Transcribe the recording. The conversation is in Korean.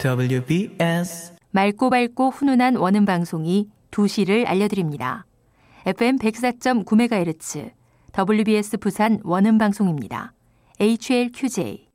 WBS 맑고 밝고 훈훈한 원음 방송이 2시를 알려드립니다. FM 104.9MHz WBS 부산 원음 방송입니다. HLQJ